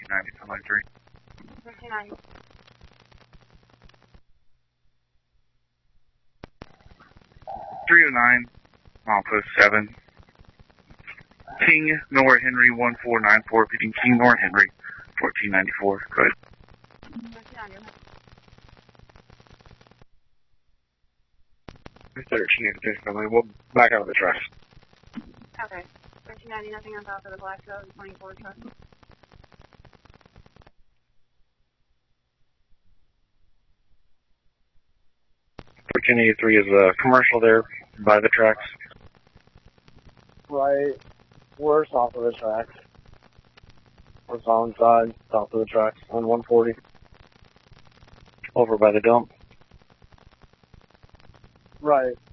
1390, somebody 3. 1390. Mile post 7. King Nor Henry 1494, beating King Nor Henry 1494. Go ahead. 1390. 1386, family. We'll back out of the tracks. Okay. 1390, nothing on top of the Black 2024 truck. 1383 is a commercial there by the tracks. Right. We're south of the tracks. We're on side, south of the tracks on 140. Over by the dump. Right.